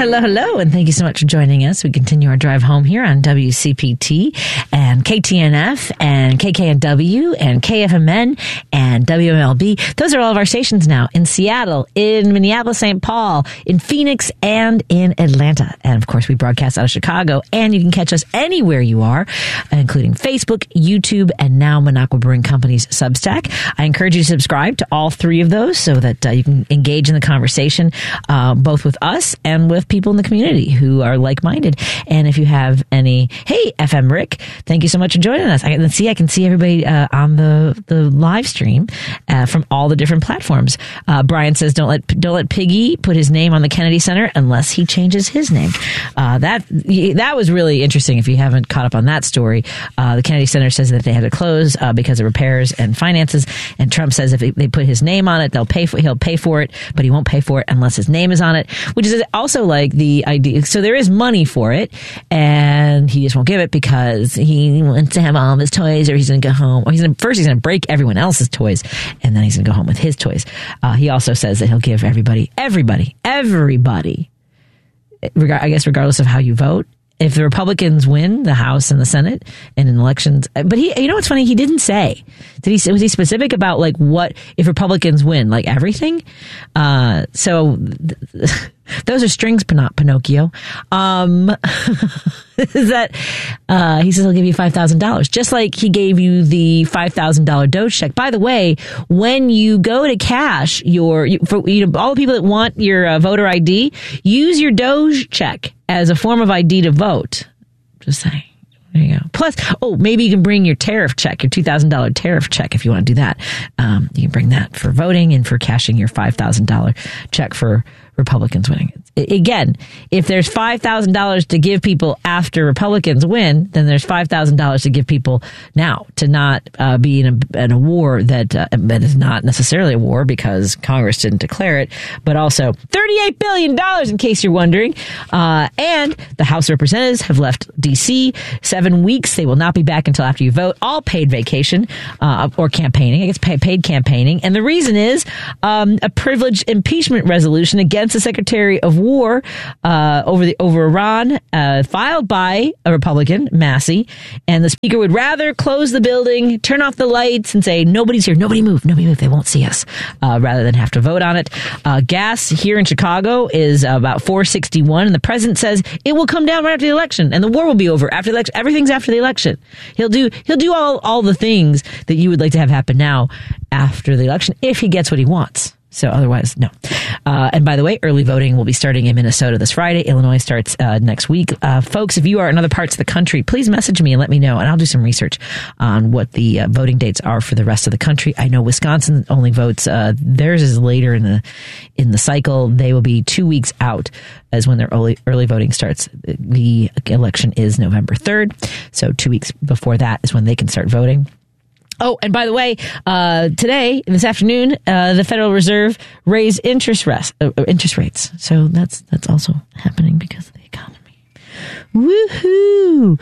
Hello, and thank you so much for joining us. We continue our drive home here on WCPT and KTNF and KKNW and KFMN and WMLB. Those are all of our stations now in Seattle, in Minneapolis, St. Paul, in Phoenix, and in Atlanta. And of course, we broadcast out of Chicago, and you can catch us anywhere you are, including Facebook, YouTube, and now Minocqua Brewing Company's Substack. I encourage you to subscribe to all three of those so that you can engage in the conversation, both with us and with people in the community who are like-minded. And if you have any, hey, FM Rick, thank you so much for joining us. I can see everybody on the live stream from all the different platforms. Brian says, don't let Piggy put his name on the Kennedy Center unless he changes his name. That was really interesting. If you haven't caught up on that story, the Kennedy Center says that they had to close because of repairs and finances. And Trump says if they put his name on it, he'll pay for it, but he won't pay for it unless his name is on it, which is also like the idea. So there is money for it, and he just won't give it because he wants to have all of his toys, or he's going to go home. Or he's going to break everyone else's toys, and then he's going to go home with his toys. He also says that he'll give everybody, I guess regardless of how you vote, if the Republicans win the House and the Senate and in elections, but you know what's funny? He didn't say. Was he specific about like what if Republicans win, like everything? So those are strings, Pinocchio. Is that he says he'll give you $5,000, just like he gave you the $5,000 Doge check. By the way, when you go to cash all the people that want your voter ID, use your Doge check as a form of ID to vote. Just saying. There you go. Plus, maybe you can bring your tariff check, your $2,000 tariff check if you want to do that. You can bring that for voting and for cashing your $5,000 check for Republicans winning. Again, if there's $5,000 to give people after Republicans win, then there's $5,000 to give people now to not be in a war that is not necessarily a war because Congress didn't declare it, but also $38 billion, in case you're wondering. And the House of Representatives have left D.C. 7 weeks. They will not be back until after you vote. All paid vacation or campaigning. I guess paid campaigning. And the reason is a privileged impeachment resolution against the Secretary of War over Iran, filed by a Republican, Massey, and the Speaker would rather close the building, turn off the lights, and say nobody's here, nobody move, they won't see us, rather than have to vote on it. Gas here in Chicago is about $4.61, and the president says it will come down right after the election, and the war will be over after the election. Everything's after the election. He'll do all the things that you would like to have happen now after the election if he gets what he wants. So otherwise, no. And by the way, early voting will be starting in Minnesota this Friday. Illinois starts next week. Folks, if you are in other parts of the country, please message me and let me know, and I'll do some research on what the voting dates are for the rest of the country. I know Wisconsin only votes. Theirs is later in the cycle. They will be 2 weeks out as when their early voting starts. The election is November 3rd. So 2 weeks before that is when they can start voting. Oh, and by the way, this afternoon, the Federal Reserve raised interest rates. So that's also happening because of the economy. Woohoo!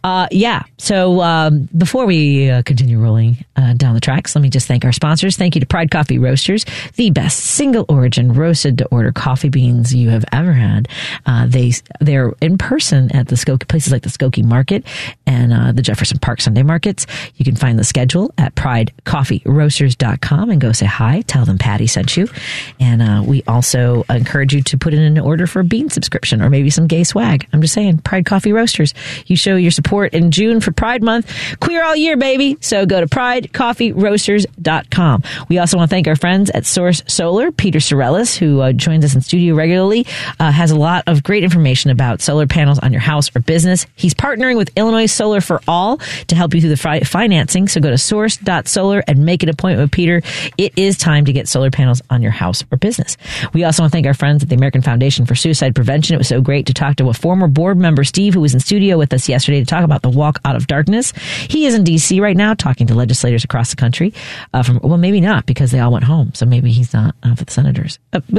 So before we continue rolling down the tracks, let me just thank our sponsors. Thank you to Pride Coffee Roasters, the best single origin roasted to order coffee beans you have ever had. They're in person at the Skokie, places like the Skokie Market and the Jefferson Park Sunday Markets. You can find the schedule at pridecoffeeroasters.com and go say hi. Tell them Patty sent you. And we also encourage you to put in an order for a bean subscription or maybe some gay swag. I'm just saying, Pride Coffee Roasters. You show your support in June for Pride Month. Queer all year, baby. So go to pridecoffeeroasters.com. We also want to thank our friends at Source Solar. Peter Sorellis, who joins us in studio regularly, has a lot of great information about solar panels on your house or business. He's partnering with Illinois Solar for All to help you through the financing. So go to source.solar and make an appointment with Peter. It is time to get solar panels on your house or business. We also want to thank our friends at the American Foundation for Suicide Prevention. It was so great to talk to a former board member, Steve, who was in studio with us yesterday to talk about the Walk Out of Darkness. He is in D.C. right now talking to legislators across the country. Maybe not, because they all went home. So maybe he's not for the senators.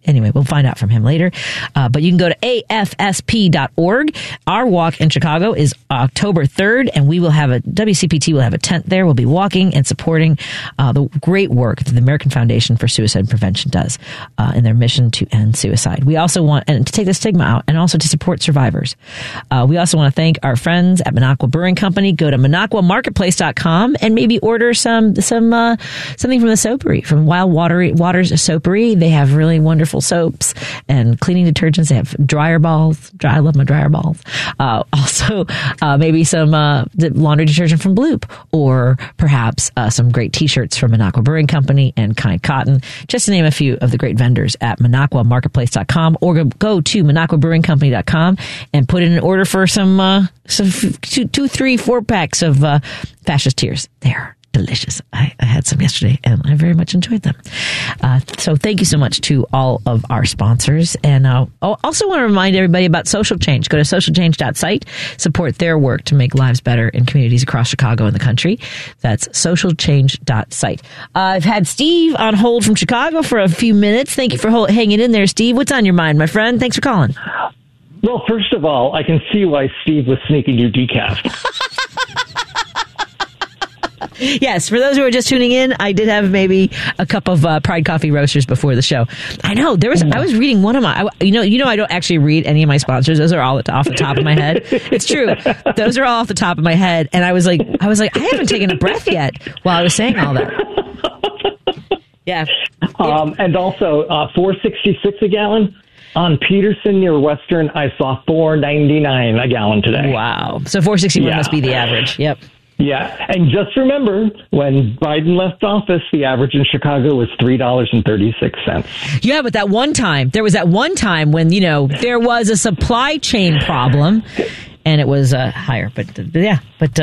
Anyway, we'll find out from him later. But you can go to afsp.org. Our walk in Chicago is October 3rd, and WCPT will have a tent there. We'll be walking and supporting the great work that the American Foundation for Suicide Prevention does in their mission to end suicide. We also want to take the stigma out and also to support survivors. We also want to thank our friends at Minocqua Brewing Company. Go to MinocquaMarketplace.com and maybe order something from the soapery, from Wild Waters Soapery. They have really wonderful soaps and cleaning detergents. They have dryer balls. I love my dryer balls. Also, maybe some laundry detergent from Bloop, or perhaps some great T-shirts from Minocqua Brewing Company and Kind Cotton, just to name a few of the great vendors at MinocquaMarketplace.com, or go to MinocquaBrewingCompany.com and put in an order for some 2, 3, 4 packs of Fascist Tears. They're delicious. I had some yesterday and I very much enjoyed them. So thank you so much to all of our sponsors. And I also want to remind everybody about Social Change. Go to socialchange.site, support their work to make lives better in communities across Chicago and the country. That's socialchange.site. I've had Steve on hold from Chicago for a few minutes. Thank you for hanging in there, Steve. What's on your mind, my friend? Thanks for calling. Well, first of all, I can see why Steve was sneaking you decaf. Yes, for those who are just tuning in, I did have maybe a cup of Pride Coffee Roasters before the show. I know I was reading one of my, I don't actually read any of my sponsors. Those are all off the top of my head. It's true. Those are all off the top of my head. And I was like, I haven't taken a breath yet while I was saying all that. Yeah. And also, $4.66 a gallon. On Peterson near Western, I saw $4.99 a gallon today. Wow. So $4.61 must be the average. Yep. Yeah. And just remember, when Biden left office, the average in Chicago was $3.36. Yeah, but there was that one time when, there was a supply chain problem and it was higher. But yeah.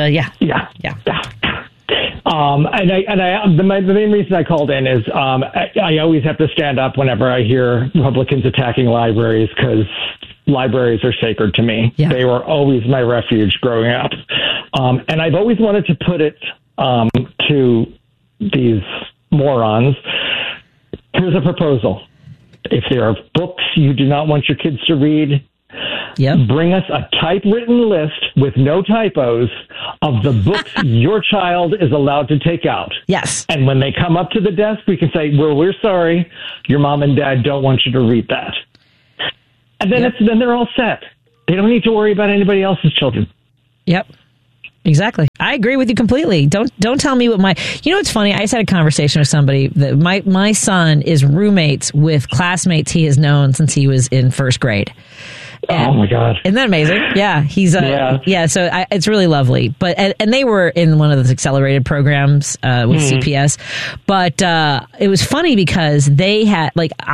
The main reason I called in is I always have to stand up whenever I hear Republicans attacking libraries, because libraries are sacred to me. Yeah. They were always my refuge growing up. And I've always wanted to put it to these morons. Here's a proposal. If there are books you do not want your kids to read, bring us a typewritten list with no typos of the books your child is allowed to take out. Yes. And when they come up to the desk, we can say, well, we're sorry, your mom and dad don't want you to read that. And then then they're all set. They don't need to worry about anybody else's children. Yep. Exactly. I agree with you completely. Don't tell me what it's funny. I just had a conversation with somebody that my son is roommates with classmates he has known since he was in first grade. And, oh my God! Isn't that amazing? Yeah, he's So it's really lovely. But and they were in one of those accelerated programs with CPS. But it was funny because they had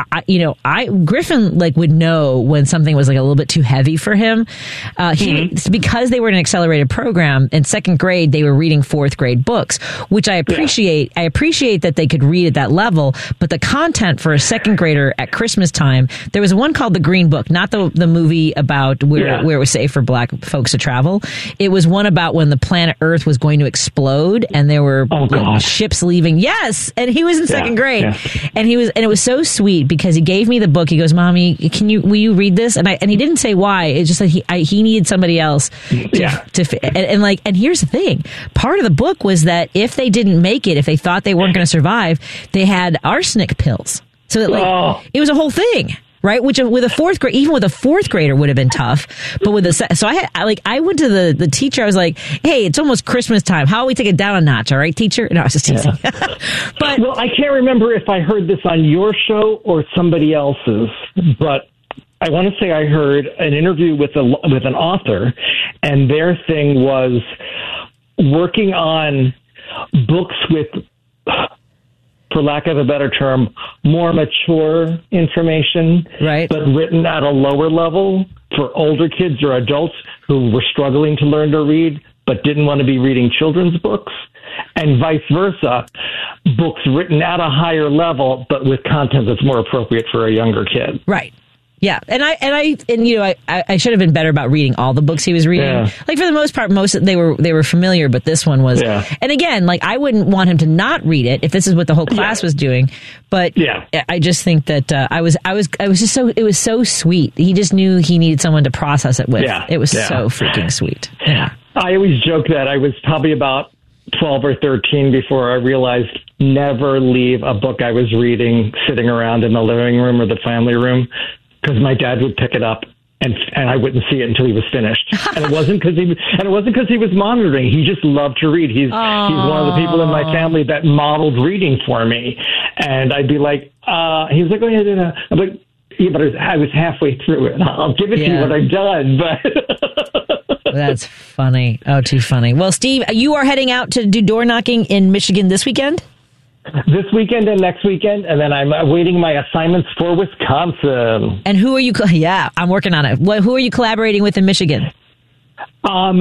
Griffin would know when something was a little bit too heavy for him. Because they were in an accelerated program in second grade, they were reading fourth grade books, which I appreciate. Yeah. I appreciate that they could read at that level. But the content for a second grader at Christmas time, there was one called The Green Book, not the movie about where it was safe for black folks to travel. It was one about when the planet Earth was going to explode and there were ships leaving. Yes. And he was in second grade. Yeah. And it was so sweet because he gave me the book. He goes, Mommy, will you read this? And he didn't say why. It's just that he needed somebody else and here's the thing. Part of the book was that if they didn't make it, if they thought they weren't going to survive, they had arsenic pills. So that it was a whole thing. Right, which with a fourth grade, even with a fourth grader would have been tough. But with I went to the teacher. I was like, "Hey, it's almost Christmas time. How about we take it down a notch? All right, teacher." No, I was just teasing. But I can't remember if I heard this on your show or somebody else's. But I want to say I heard an interview with an author, and their thing was working on books with, for lack of a better term, more mature information, right? But written at a lower level for older kids or adults who were struggling to learn to read but didn't want to be reading children's books, and vice versa, books written at a higher level but with content that's more appropriate for a younger kid. Right. Yeah, and I should have been better about reading all the books he was reading. Yeah. Like for the most part, they were familiar, but this one was. Yeah. And again, like I wouldn't want him to not read it if this is what the whole class was doing. But I just think that it was so sweet. He just knew he needed someone to process it with. Yeah. It was so freaking sweet. Yeah. I always joke that I was probably about 12 or 13 before I realized never leave a book I was reading sitting around in the living room or the family room, because my dad would pick it up and I wouldn't see it until he was finished. And it wasn't because he was monitoring. He just loved to read. He's one of the people in my family that modeled reading for me. And I'd be like, he was like, oh yeah, I'm like, yeah, but I was halfway through it. I'll give it to you when I'm done. But that's funny. Oh, too funny. Well, Steve, you are heading out to do door knocking in Michigan this weekend? This weekend and next weekend, and then I'm awaiting my assignments for Wisconsin. And who are you? I'm working on it. Who are you collaborating with in Michigan? I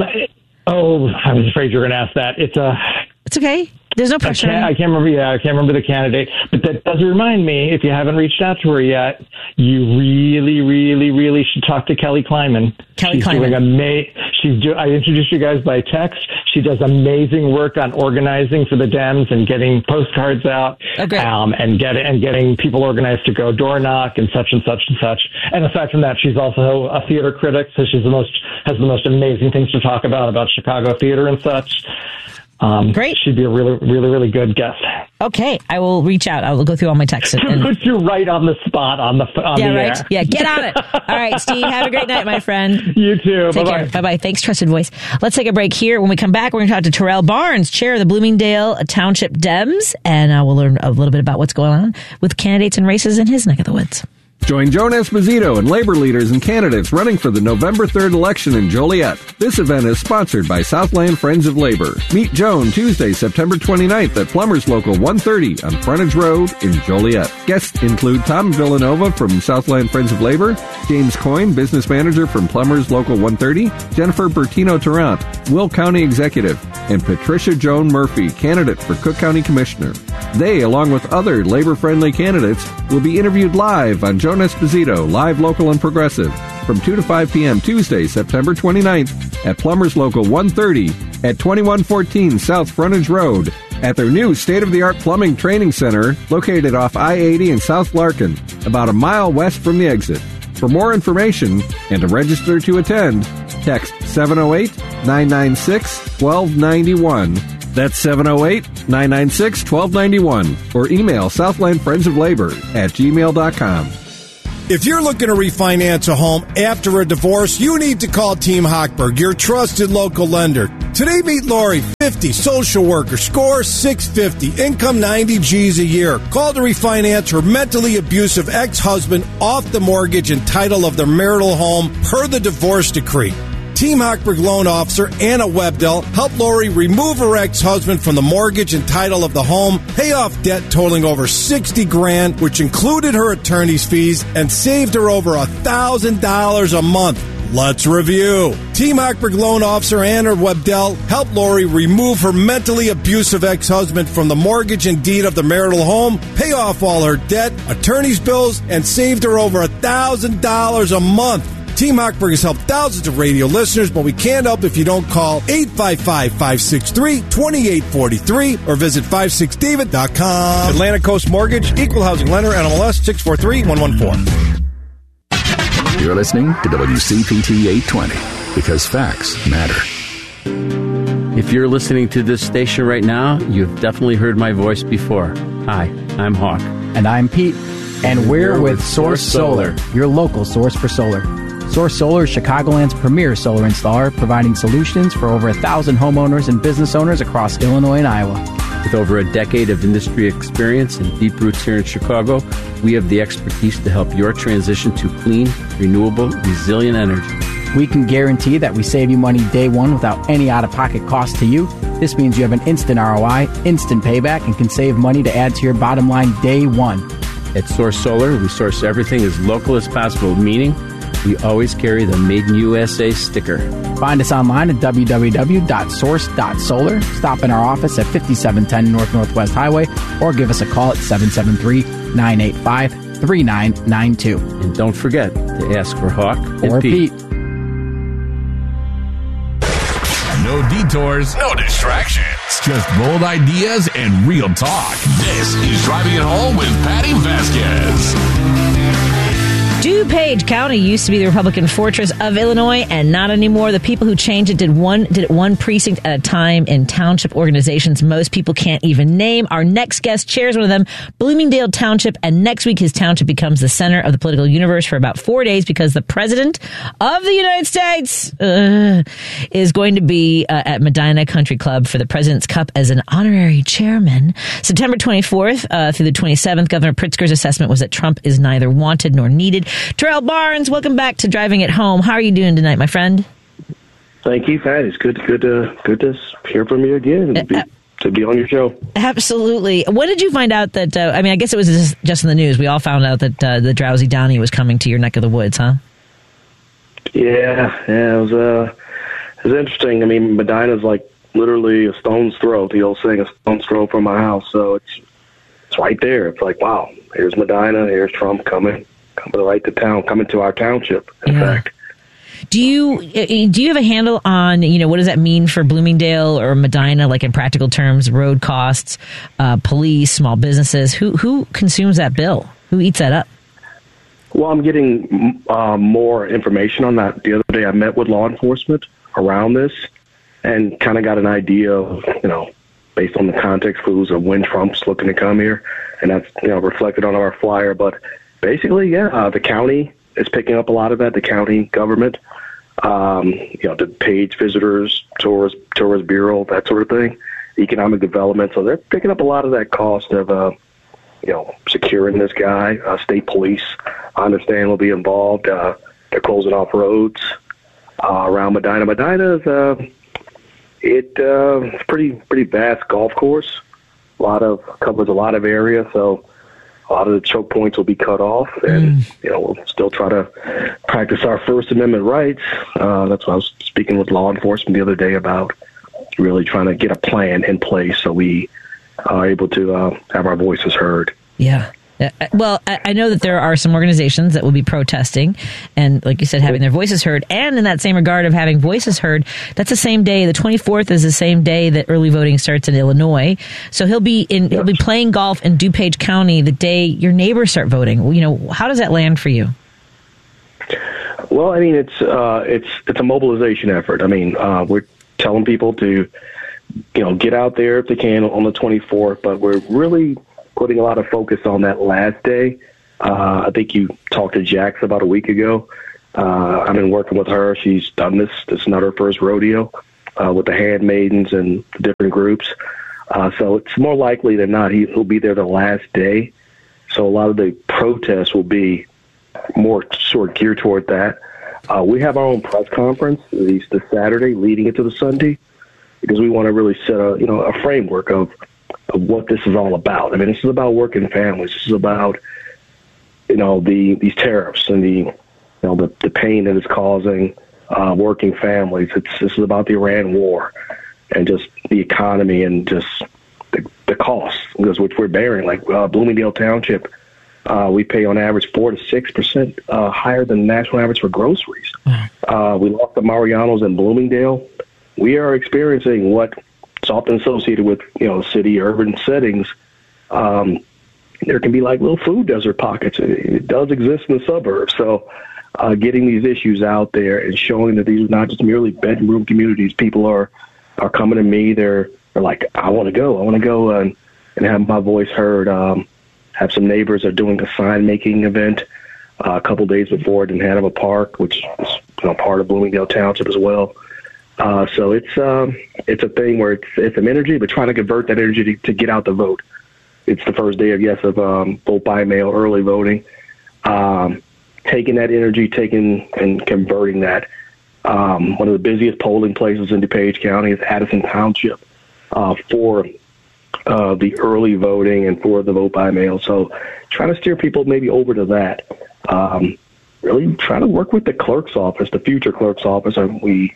was afraid you were going to ask that. It's okay. There's no pressure. I can't remember the candidate. But that does remind me, if you haven't reached out to her yet, you really, really, really should talk to Kelly Kleiman. I introduced you guys by text. She does amazing work on organizing for the Dems and getting postcards out, and getting people organized to go door knock and such and such and such. And aside from that, she's also a theater critic, so she's has the most amazing things to talk about Chicago theater and such. Great. She'd be a really, really, really good guest. Okay, I will reach out. I will go through all my texts. To put you right on the spot on the air. Yeah, get on it. All right, Steve, have a great night, my friend. You too. Take care. Bye-bye. Thanks, Trusted Voice. Let's take a break here. When we come back, we're going to talk to Terrell Barnes, chair of the Bloomingdale Township Dems, and we'll learn a little bit about what's going on with candidates and races in his neck of the woods. Join Joan Esposito and labor leaders and candidates running for the November 3rd election in Joliet. This event is sponsored by Southland Friends of Labor. Meet Joan Tuesday, September 29th at Plumbers Local 130 on Frontage Road in Joliet. Guests include Tom Villanova from Southland Friends of Labor, James Coyne, business manager from Plumbers Local 130, Jennifer Bertino-Tarrant, Will County Executive, and Patricia Joan Murphy, candidate for Cook County Commissioner. They, along with other labor-friendly candidates, will be interviewed live on Joan Esposito, Live, Local, and Progressive from 2 to 5 p.m. Tuesday, September 29th at Plumbers Local 130 at 2114 South Frontage Road at their new state-of-the-art plumbing training center located off I-80 in South Larkin, about a mile west from the exit. For more information and to register to attend, text 708-996-1291. That's 708-996-1291. Or email Southland Friends of Labor at gmail.com. If you're looking to refinance a home after a divorce, you need to call Team Hochberg, your trusted local lender. Today, meet Lori, 50, social worker, score 650, income 90 G's a year. Call to refinance her mentally abusive ex-husband off the mortgage and title of their marital home per the divorce decree. Team Hochberg loan officer Anna Webdell helped Lori remove her ex-husband from the mortgage and title of the home, pay off debt totaling over $60,000, which included her attorney's fees, and saved her over $1,000 a month. Let's review. Team Hochberg loan officer Anna Webdell helped Lori remove her mentally abusive ex-husband from the mortgage and deed of the marital home, pay off all her debt, attorney's bills, and saved her over $1,000 a month. Team Hochberg has helped thousands of radio listeners, but we can't help if you don't call 855-563-2843 or visit 56david.com. Atlantic Coast Mortgage, Equal Housing Lender, NMLS 643114. You're listening to WCPT 820 because facts matter. If you're listening to this station right now, you've definitely heard my voice before. Hi, I'm Hawk. And I'm Pete. And we're with Source Solar, your local source for solar. Source Solar is Chicagoland's premier solar installer, providing solutions for over 1,000 homeowners and business owners across Illinois and Iowa. With over a decade of industry experience and deep roots here in Chicago, we have the expertise to help your transition to clean, renewable, resilient energy. We can guarantee that we save you money day one without any out-of-pocket cost to you. This means you have an instant ROI, instant payback, and can save money to add to your bottom line day one. At Source Solar, we source everything as local as possible, meaning we always carry the Made in USA sticker. Find us online at www.source.solar. Stop in our office at 5710 North Northwest Highway or give us a call at 773-985-3300. 3992. And don't forget to ask for Hawk Or and Pete. No detours, no distractions. Just bold ideas and real talk. This is Driving It Home with Patty Vasquez. DuPage County used to be the Republican fortress of Illinois, and not anymore. The people who changed it did it one precinct at a time in township organizations most people can't even name. Our next guest chairs one of them, Bloomingdale Township, and next week his township becomes the center of the political universe for about 4 days because the President of the United States is going to be at Medina Country Club for the President's Cup as an honorary chairman. September 24th through the 27th, Governor Pritzker's assessment was that Trump is neither wanted nor needed. Terrell Barnes, welcome back to Driving It Home. How are you doing tonight, my friend? Thank you, Pat. It's good to hear from you again and to be on your show. Absolutely. When did you find out that, I guess it was just in the news. We all found out that the Drowsy Donnie was coming to your neck of the woods, huh? Yeah, it was interesting. I mean, Medina's like literally a stone's throw, the old saying, a stone's throw from my house. So it's right there. It's like, wow, here's Medina, here's Trump coming right to town, coming to our township, in fact. Do you have a handle on, what does that mean for Bloomingdale or Medina, like in practical terms, road costs, police, small businesses? Who consumes that bill? Who eats that up? Well, I'm getting more information on that. The other day I met with law enforcement around this and kind of got an idea of, based on the context clues of when Trump's looking to come here. And that's, reflected on our flyer. But basically, the county is picking up a lot of that, the county government, the Page visitors, tourist bureau, that sort of thing, economic development. So they're picking up a lot of that cost of, securing this guy. State police, I understand, will be involved. They're closing off roads around Medina. Medina is it's pretty vast golf course. Covers a lot of area, so a lot of the choke points will be cut off, and we'll still try to practice our First Amendment rights. That's what I was speaking with law enforcement the other day about, really trying to get a plan in place so we are able to have our voices heard. Yeah. Well, I know that there are some organizations that will be protesting and, like you said, having their voices heard. And in that same regard of having voices heard, that's the same day. The 24th is the same day that early voting starts in Illinois. So he'll be playing golf in DuPage County the day your neighbors start voting. How does that land for you? Well, I mean, it's a mobilization effort. I mean, we're telling people to, get out there if they can on the 24th, but we're really putting a lot of focus on that last day. I think you talked to Jax about a week ago. I've been working with her. She's done this. This is not her first rodeo with the Handmaidens and the different groups. So it's more likely than not he'll be there the last day. So a lot of the protests will be more sort of geared toward that. We have our own press conference the Saturday leading into the Sunday because we want to really set a framework of what this is all about. I mean, this is about working families. This is about, these tariffs and the pain that it's causing working families. This is about the Iran war and just the economy and just the costs, which we're bearing. Like Bloomingdale Township, we pay on average 4 to 6% higher than the national average for groceries. We lost the Marianos in Bloomingdale. We are experiencing what it's often associated with, city, urban settings. There can be like little food desert pockets. It does exist in the suburbs. So getting these issues out there and showing that these are not just merely bedroom communities. People are coming to me. They're like, I want to go and have my voice heard. Have some neighbors are doing a sign making event a couple days before it in Hanover Park, which is part of Bloomingdale Township as well. So it's a thing where it's an energy, but trying to convert that energy to get out the vote. It's the first day of vote by mail, early voting. Taking that energy, and converting that. One of the busiest polling places in DuPage County is Addison Township for the early voting and for the vote by mail. So trying to steer people maybe over to that. Really trying to work with the clerk's office, the future clerk's office. We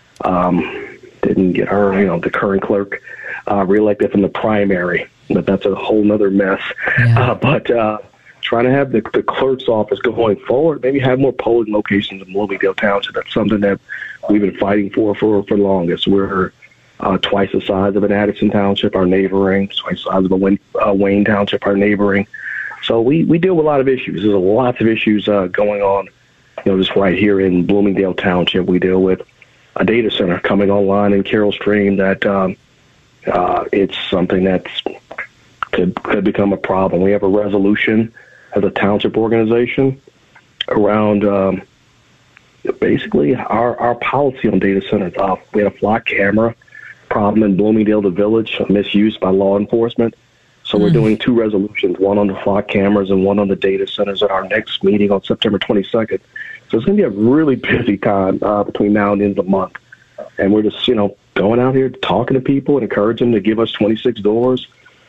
didn't get her, the current clerk, reelected from the primary, but that's a whole nother mess. Yeah. But trying to have the clerk's office going forward, maybe have more polling locations in Bloomingdale Township. That's something that we've been fighting for the longest. We're twice the size of an Addison Township, our neighboring, twice the size of a Wayne Township, our neighboring. So we deal with a lot of issues. There's lots of issues going on, just right here in Bloomingdale Township. We deal with a data center coming online in Carroll Stream that it's something that could become a problem. We have a resolution as a township organization around basically our policy on data centers. We had a flock camera problem in Bloomingdale, the village, misuse by law enforcement. So we're doing 2 resolutions, one on the flock cameras and one on the data centers at our next meeting on September 22nd. So it's going to be a really busy time between now and the end of the month. And we're just, going out here talking to people and encouraging them to give us $26,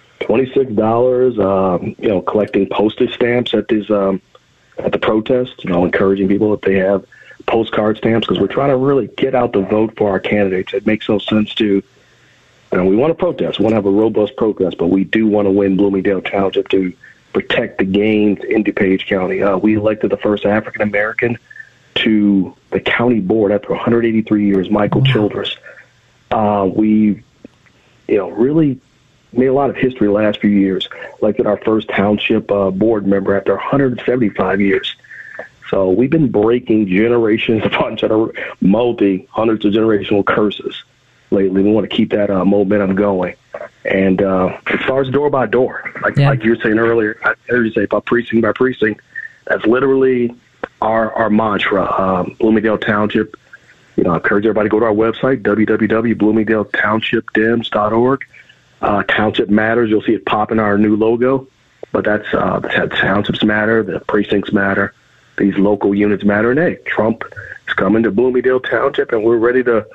collecting postage stamps at these at the protest, encouraging people if they have postcard stamps, because we're trying to really get out the vote for our candidates. It makes no sense to, we want to protest. We want to have a robust protest, but we do want to win Bloomingdale Township to protect the gains in DuPage County. We elected the first African-American to the county board after 183 years, Michael Childress. We, really made a lot of history the last few years. Elected our first township board member after 175 years. So we've been breaking generations upon hundreds of generational curses lately. We want to keep that momentum going. And it starts door by door. Like you were saying earlier, I heard you say by precinct by precinct. That's literally our mantra. Bloomingdale Township, I encourage everybody to go to our website, www.bloomingdaletownshipdems.org. Township Matters, you'll see it pop in our new logo. But that's townships matter, the precincts matter, these local units matter. And hey, Trump is coming to Bloomingdale Township, and we're ready to,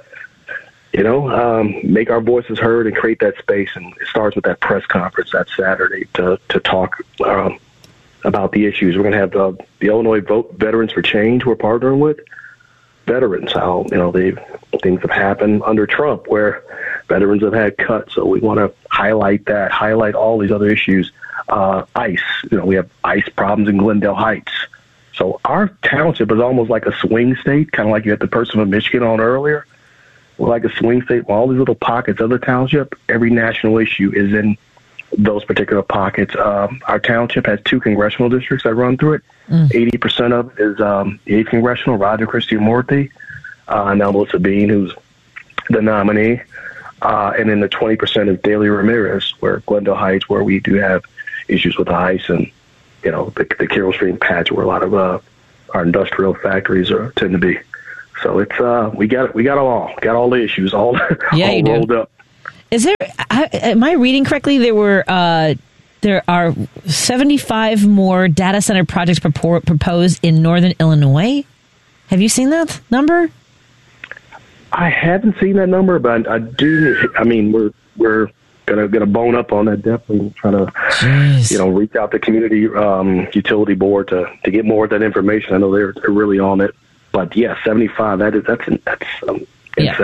make our voices heard and create that space. And it starts with that press conference that Saturday to talk about the issues. We're going to have the Illinois Veterans for Change we're partnering with. Veterans, how, things have happened under Trump where veterans have had cuts. So we want to highlight that, highlight all these other issues. ICE, we have ICE problems in Glendale Heights. So our township is almost like a swing state, kind of like you had the person from Michigan on earlier. We're like a swing state with all these little pockets of the township. Every national issue is in those particular pockets. Our township has 2 congressional districts that run through it. 80% of it is the 8th Congressional, Roger Christian-Murthy, and now Melissa Bean, who's the nominee. And then the 20% is Daley Ramirez, where Glendale Heights, where we do have issues with ICE and, the Carroll Stream patch where a lot of our industrial factories tend to be. So it's we got them all. Got all the issues all rolled up. Is there? Am I reading correctly? There are 75 more data center projects proposed in Northern Illinois. Have you seen that number? I haven't seen that number, but I do. I mean, we're gonna bone up on that. Definitely trying to reach out to community utility board to get more of that information. I know they're really on it. But yeah, 75. That's insane.